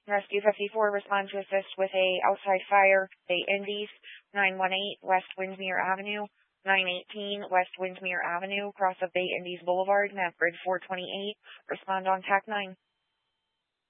Rescue 54, respond to assist with a outside fire, Bay Indies, 918 West Windsmere Avenue, 918 West Windsmere Avenue, cross of Bay Indies Boulevard, map grid 428. Respond on TAC 9.